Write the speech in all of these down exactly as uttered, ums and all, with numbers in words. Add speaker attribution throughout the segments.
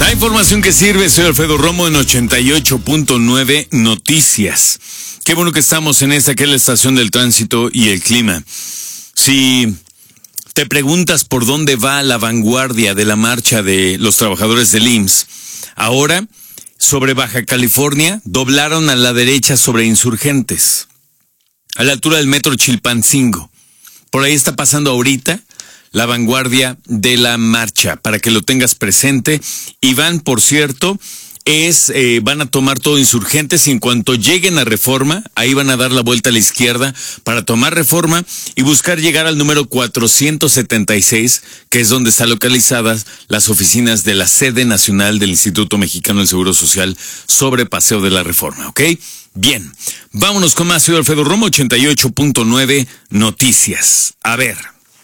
Speaker 1: La información que sirve, soy Alfredo Romo en ochenta y ocho punto nueve Noticias. Qué bueno que estamos en esta que es la estación del tránsito y el clima. Si te preguntas por dónde va la vanguardia de la marcha de los trabajadores del I M S S, ahora sobre Baja California doblaron a la derecha sobre Insurgentes, a la altura del metro Chilpancingo. Por ahí está pasando ahorita la vanguardia de la marcha, para que lo tengas presente. Y van, por cierto, es eh, van a tomar todo Insurgentes y en cuanto lleguen a Reforma, ahí van a dar la vuelta a la izquierda para tomar Reforma y buscar llegar al número cuatrocientos setenta y seis, que es donde están localizadas las oficinas de la sede nacional del Instituto Mexicano del Seguro Social sobre Paseo de la Reforma, ¿ok? Bien, vámonos con más. Soy Alfredo Romo, ochenta y ocho punto nueve Noticias. A ver.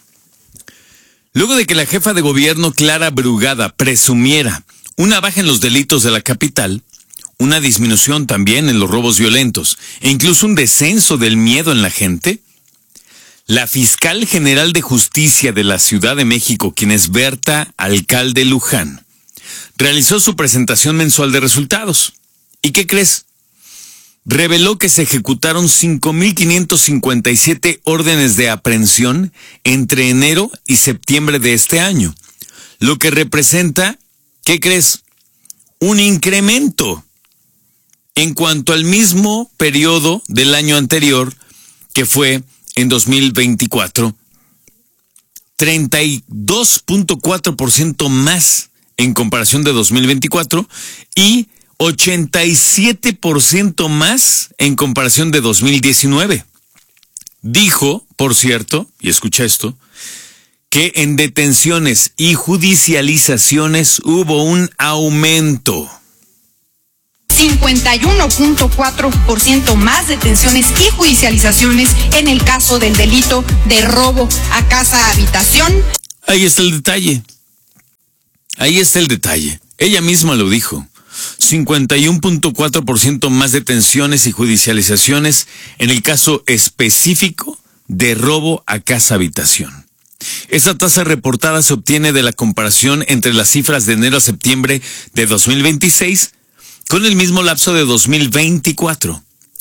Speaker 1: Luego de que la jefa de gobierno Clara Brugada presumiera una baja en los delitos de la capital, una disminución también en los robos violentos e incluso un descenso del miedo en la gente, la fiscal general de justicia de la Ciudad de México, quien es Berta Alcalde Luján, realizó su presentación mensual de resultados. ¿Y qué crees? Reveló que se ejecutaron cinco mil quinientos cincuenta y siete órdenes de aprehensión entre enero y septiembre de este año, lo que representa, ¿qué crees? Un incremento en cuanto al mismo periodo del año anterior, que fue en dos mil veinticuatro, treinta y dos punto cuatro por ciento más en comparación de dos mil veinticuatro y ochenta y siete por ciento más en comparación de dos mil diecinueve. Dijo, por cierto, y escucha esto, que en detenciones y judicializaciones hubo un aumento.
Speaker 2: cincuenta y uno punto cuatro por ciento más detenciones y judicializaciones en el caso del delito de robo a casa-habitación.
Speaker 1: Ahí está el detalle. Ahí está el detalle. Ella misma lo dijo. cincuenta y uno punto cuatro por ciento más detenciones y judicializaciones en el caso específico de robo a casa-habitación. Esta tasa reportada se obtiene de la comparación entre las cifras de enero a septiembre de dos mil veintiséis con el mismo lapso de dos mil veinticuatro.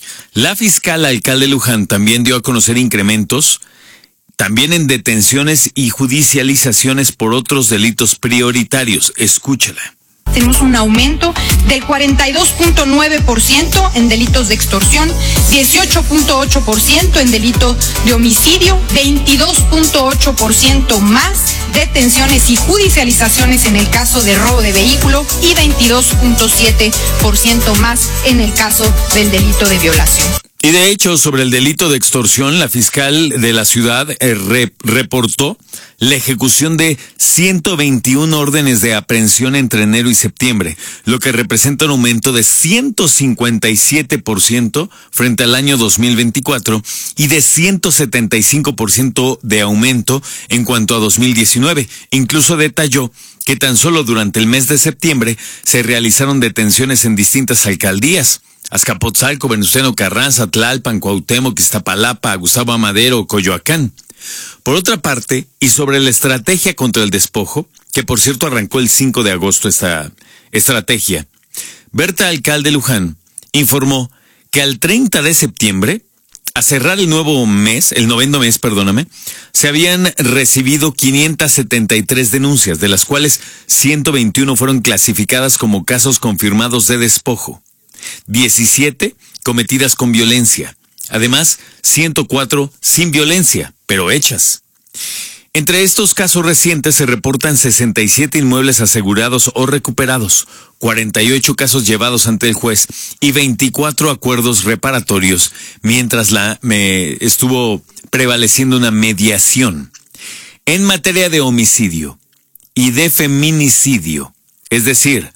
Speaker 1: La fiscal Alcalde Luján también dio a conocer incrementos también en detenciones y judicializaciones por otros delitos prioritarios. Escúchala.
Speaker 2: Tenemos un aumento del cuarenta y dos punto nueve por ciento en delitos de extorsión, dieciocho punto ocho por ciento en delito de homicidio, veintidós punto ocho por ciento más detenciones y judicializaciones en el caso de robo de vehículo y veintidós punto siete por ciento más en el caso del delito de violación.
Speaker 1: Y de hecho, sobre el delito de extorsión, la fiscal de la ciudad eh, re, reportó la ejecución de ciento veintiuna órdenes de aprehensión entre enero y septiembre, lo que representa un aumento de ciento cincuenta y siete por ciento frente al año dos mil veinticuatro y de ciento setenta y cinco por ciento de aumento en cuanto a dos mil diecinueve. Incluso detalló que tan solo durante el mes de septiembre se realizaron detenciones en distintas alcaldías: Azcapotzalco, Venustiano Carranza, Tlalpan, Cuauhtémoc, Iztapalapa, Gustavo Amadero, Coyoacán. Por otra parte, y sobre la estrategia contra el despojo, que por cierto arrancó el cinco de agosto esta estrategia, Berta Alcalde Luján informó que al treinta de septiembre, a cerrar el nuevo mes, el noveno mes, perdóname, se habían recibido quinientas setenta y tres denuncias, de las cuales ciento veintiuno fueron clasificadas como casos confirmados de despojo, diecisiete cometidas con violencia, además ciento cuatro sin violencia, pero hechas. Entre estos casos recientes se reportan sesenta y siete inmuebles asegurados o recuperados, cuarenta y ocho casos llevados ante el juez y veinticuatro acuerdos reparatorios, mientras la me estuvo prevaleciendo una mediación. En materia de homicidio y de feminicidio, es decir,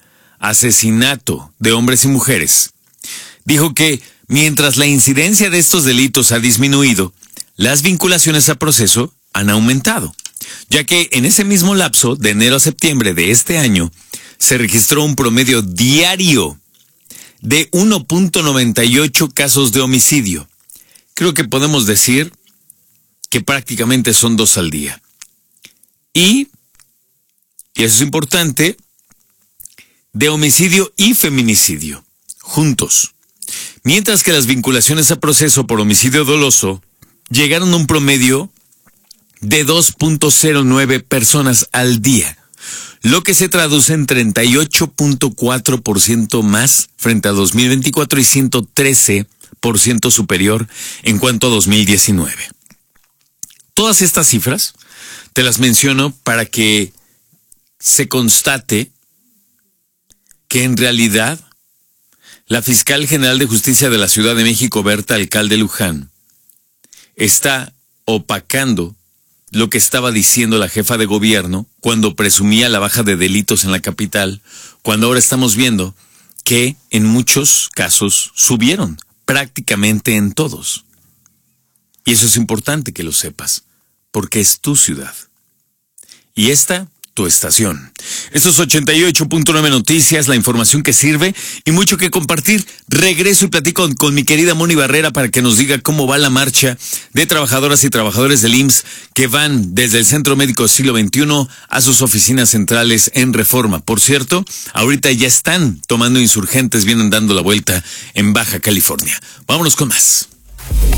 Speaker 1: asesinato de hombres y mujeres, dijo que mientras la incidencia de estos delitos ha disminuido, las vinculaciones a proceso han aumentado, ya que en ese mismo lapso de enero a septiembre de este año se registró un promedio diario de uno punto noventa y ocho casos de homicidio. Creo que podemos decir que prácticamente son dos al día. Y, y eso es importante, de homicidio y feminicidio, juntos. Mientras que las vinculaciones a proceso por homicidio doloso llegaron a un promedio de dos punto cero nueve personas al día, lo que se traduce en treinta y ocho punto cuatro por ciento más frente a dos mil veinticuatro y ciento trece por ciento superior en cuanto a dos mil diecinueve. Todas estas cifras te las menciono para que se constate que en realidad la fiscal general de justicia de la Ciudad de México, Berta Alcalde Luján, está opacando lo que estaba diciendo la jefa de gobierno cuando presumía la baja de delitos en la capital, cuando ahora estamos viendo que en muchos casos subieron, prácticamente en todos. Y eso es importante que lo sepas, porque es tu ciudad. Y esta, tu estación. Estos ochenta y ocho punto nueve Noticias, la información que sirve y mucho que compartir. Regreso y platico con, con mi querida Moni Barrera para que nos diga cómo va la marcha de trabajadoras y trabajadores del I M S S que van desde el Centro Médico del Siglo veintiuno a sus oficinas centrales en Reforma. Por cierto, ahorita ya están tomando insurgentes, vienen dando la vuelta en Baja California. Vámonos con más.